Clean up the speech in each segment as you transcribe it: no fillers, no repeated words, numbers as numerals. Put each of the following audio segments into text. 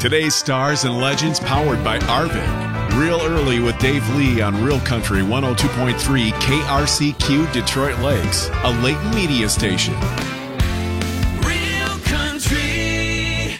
Today's stars and legends powered by Arvin. Real Early with Dave Lee on Real Country 102.3 KRCQ Detroit Lakes, a Layton media station. Real Country.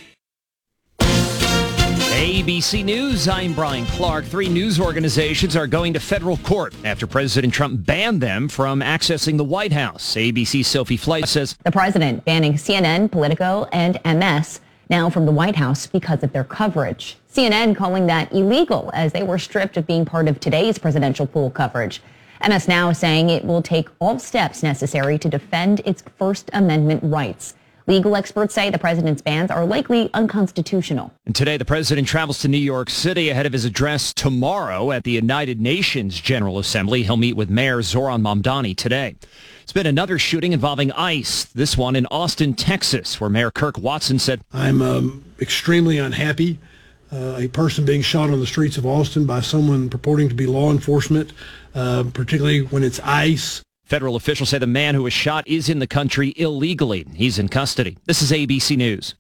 ABC News, I'm Brian Clark. 3 news organizations are going to federal court after President Trump banned them from accessing the White House. ABC's Sophie Fleiss says the president banning CNN, Politico, and MS now from the White House because of their coverage. CNN calling that illegal as they were stripped of being part of today's presidential pool coverage. MS now saying it will take all steps necessary to defend its First Amendment rights. Legal experts say the president's bans are likely unconstitutional. And today, the president travels to New York City ahead of his address tomorrow at the United Nations General Assembly. He'll meet with Mayor Zoran Mamdani today. It's been another shooting involving ICE, this one in Austin, Texas, where Mayor Kirk Watson said, I'm extremely unhappy. A person being shot on the streets of Austin by someone purporting to be law enforcement, particularly when it's ICE. Federal officials say the man who was shot is in the country illegally. He's in custody. This is ABC News.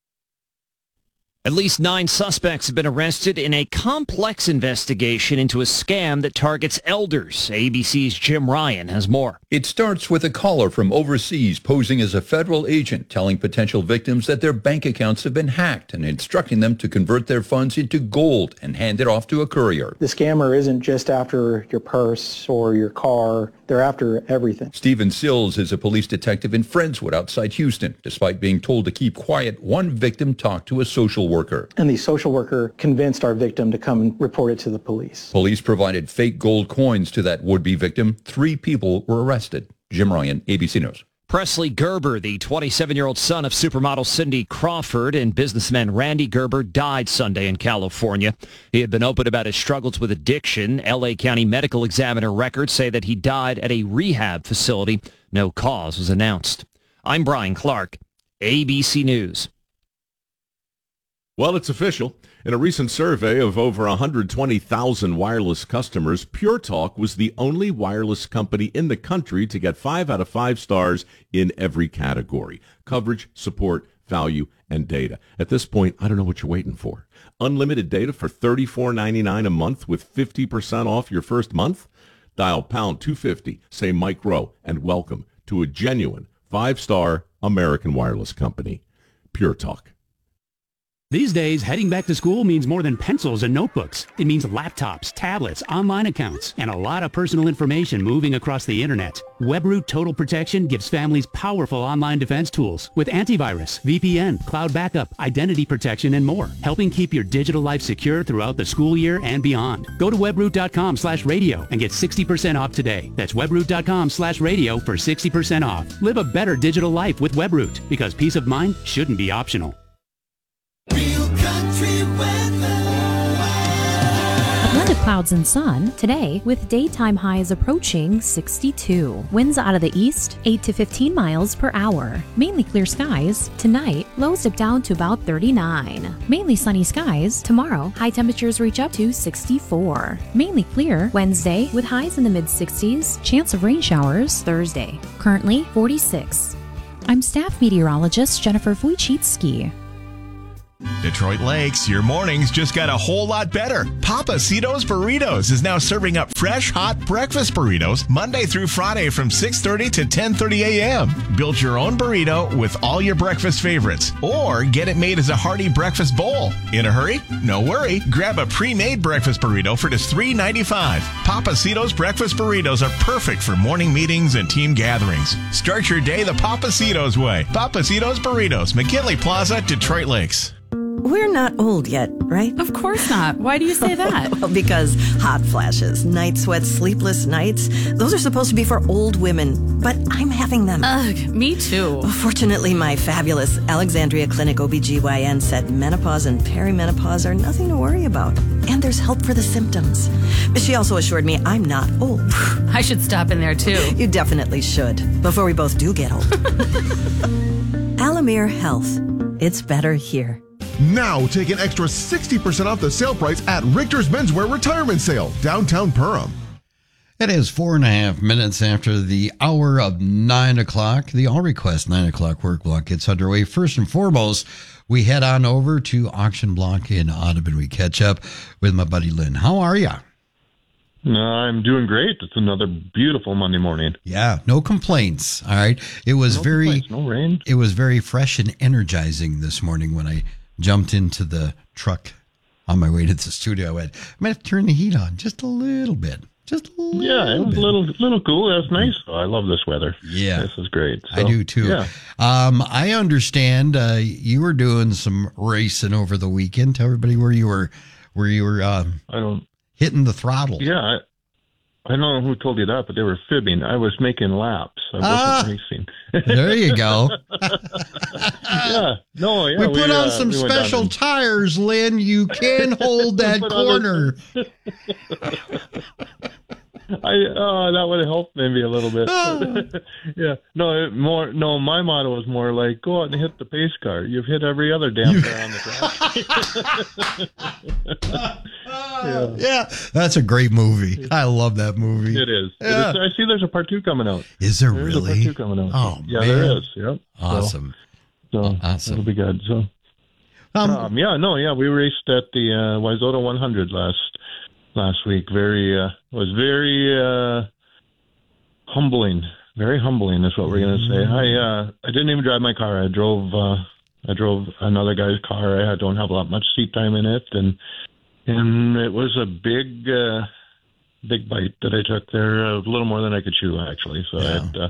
At least 9 suspects have been arrested in a complex investigation into a scam that targets elders. ABC's Jim Ryan has more. It starts with a caller from overseas posing as a federal agent, telling potential victims that their bank accounts have been hacked and instructing them to convert their funds into gold and hand it off to a courier. The scammer isn't just after your purse or your car. They're after everything. Stephen Sills is a police detective in Friendswood outside Houston. Despite being told to keep quiet, one victim talked to a social worker. And the social worker convinced our victim to come and report it to the police. Police provided fake gold coins to that would-be victim. 3 people were arrested. Jim Ryan, ABC News. Presley Gerber, the 27-year-old son of supermodel Cindy Crawford and businessman Randy Gerber, died Sunday in California. He had been open about his struggles with addiction. L.A. County Medical Examiner records say that he died at a rehab facility. No cause was announced. I'm Brian Clark, ABC News. Well, it's official. In a recent survey of over 120,000 wireless customers, Pure Talk was the only wireless company in the country to get 5 out of 5 stars in every category: coverage, support, value, and data. At this point, I don't know what you're waiting for. Unlimited data for $34.99 a month with 50% off your first month? Dial pound 250, say Mike Rowe, and welcome to a genuine 5-star American wireless company. Pure Talk. These days, heading back to school means more than pencils and notebooks. It means laptops, tablets, online accounts, and a lot of personal information moving across the internet. WebRoot Total Protection gives families powerful online defense tools with antivirus, VPN, cloud backup, identity protection, and more, helping keep your digital life secure throughout the school year and beyond. Go to webroot.com/radio and get 60% off today. That's webroot.com/radio for 60% off. Live a better digital life with WebRoot, because peace of mind shouldn't be optional. Real Country weather. A blend of clouds and sun today with daytime highs approaching 62. Winds out of the east, 8 to 15 miles per hour. Mainly clear skies. Tonight, lows dip down to about 39. Mainly sunny skies. Tomorrow, high temperatures reach up to 64. Mainly clear Wednesday with highs in the mid-60s. Chance of rain showers Thursday. Currently 46. I'm staff meteorologist Jennifer Wojcicki. Detroit Lakes, your mornings just got a whole lot better. Papacitos Burritos is now serving up fresh, hot breakfast burritos Monday through Friday from 6:30 to 10:30 a.m. Build your own burrito with all your breakfast favorites, or get it made as a hearty breakfast bowl. In a hurry? No worry. Grab a pre-made breakfast burrito for just $3.95. Papacitos breakfast burritos are perfect for morning meetings and team gatherings. Start your day the Papacitos way. Papacitos Burritos, McKinley Plaza, Detroit Lakes. We're not old yet, right? Of course not. Why do you say that? Well, because hot flashes, night sweats, sleepless nights, those are supposed to be for old women, but I'm having them. Ugh, me too. Fortunately, my fabulous Alexandria Clinic OBGYN said menopause and perimenopause are nothing to worry about, and there's help for the symptoms. But she also assured me I'm not old. I should stop in there too. You definitely should, before we both do get old. Alamere Health. It's better here. Now take an extra 60% off the sale price at Richter's Menswear Retirement Sale, downtown Perham. It is 4.5 minutes after the hour of 9 o'clock. The All Request 9 o'clock work block gets underway. First and foremost, we head on over to Auction Block in Audubon. We catch up with my buddy Lynn. How are you? I'm doing great. It's another beautiful Monday morning. Yeah, no complaints. All right. It was no rain. It was very fresh and energizing this morning when I jumped into the truck on my way to the studio. I went, I might have to turn the heat on just a little bit. Yeah, it was a little cool. That's nice. Oh, I love this weather. Yeah. This is great. So, I do too. Yeah. I understand you were doing some racing over the weekend. Tell everybody where you were hitting the throttle. Yeah, I don't know who told you that, but they were fibbing. I was making laps. I wasn't racing. There you go. Yeah. No, yeah. We put on some special tires, Lynn. You can hold that corner. That would have helped maybe a little bit. Yeah. No, my motto was more like, go out and hit the pace car. You've hit every other damn car on the track. Yeah, that's a great movie. I love that movie. It is. Yeah. I see there's a part 2 coming out. Is there There's really? a part 2 coming out. Oh, yeah, man. there is. Yep. Awesome. So awesome. It'll be good. So, we raced at the Wayzata 100 last week. Was very humbling. Very humbling is what we're going to say. I didn't even drive my car. I drove another guy's car. I don't have much seat time in it, and it was a big bite that I took there. A little more than I could chew, actually. So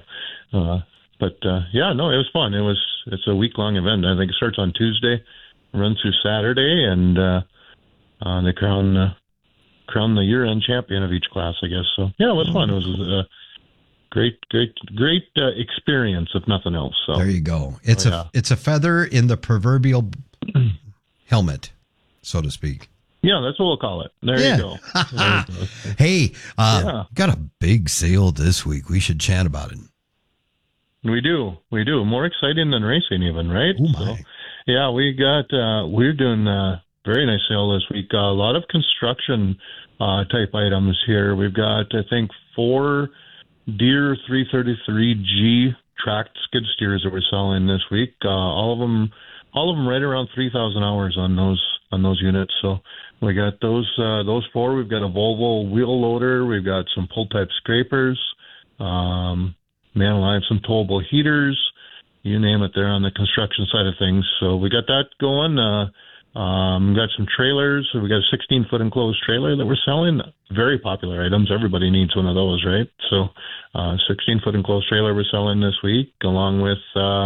it was fun. It's a week-long event. I think it starts on Tuesday, runs through Saturday, and they crown the year-end champion of each class, I guess. So yeah, it was fun. It was a great experience, if nothing else. So there you go. It's a feather in the proverbial helmet, so to speak. Yeah, that's what we'll call it. There you go. Hey, got a big sale this week. We should chat about it. We do. More exciting than racing even, right? Oh, my. So, yeah, we're doing a very nice sale this week. A lot of construction type items here. We've got, I think, 4 Deere 333G tracked skid steers that we're selling this week. All of them right around 3,000 hours on those units. So we got those 4. We've got a Volvo wheel loader. We've got some pull type scrapers. Man alive, some towable heaters, you name it, there on the construction side of things. So we got that going. We've got some trailers. We got a 16-foot enclosed trailer that we're selling. Very popular items. Everybody needs one of those, right? So 16-foot enclosed trailer we're selling this week, along with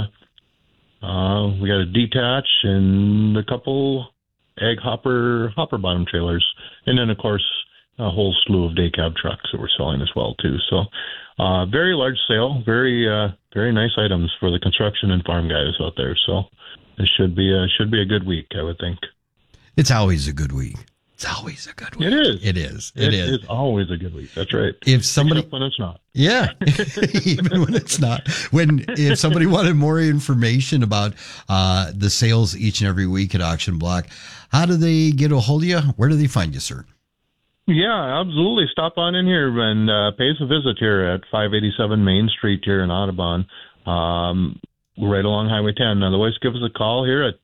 we got a detach and a couple egg hopper bottom trailers. And then, of course, a whole slew of day cab trucks that we're selling as well, too. So very large sale, very nice items for the construction and farm guys out there. So it should be a good week, I would think. It's always a good week. It's always a good week. It is. It is. It is always a good week. That's right. Except when it's not. Yeah, even when it's not. If somebody wanted more information about the sales each and every week at Auction Block, how do they get a hold of you? Where do they find you, sir? Yeah, absolutely. Stop on in here and pay us a visit here at 587 Main Street here in Audubon. Right along Highway 10. Otherwise, give us a call here at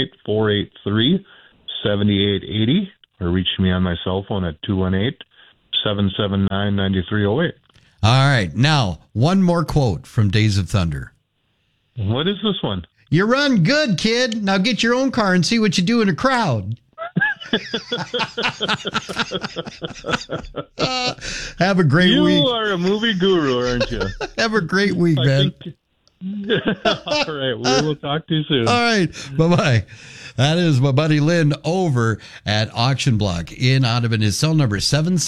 218-483-7880 or reach me on my cell phone at 218-779-9308. All right. Now, one more quote from Days of Thunder. What is this one? You run good, kid. Now get your own car and see what you do in a crowd. Have a great week. You are a movie guru, aren't you? Have a great week, man. All right. We will talk to you soon. All right. Bye-bye. That is my buddy Lynn over at Auction Block in Audubon. His cell number is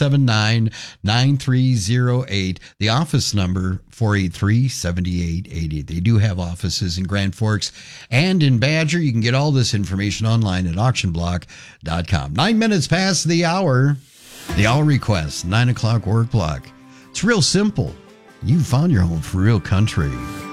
779-9308. The office number 483-7880. They do have offices in Grand Forks and in Badger. You can get all this information online at auctionblock.com. 9 minutes past the hour. The All Request, 9 o'clock work block. It's real simple. You found your home for real country.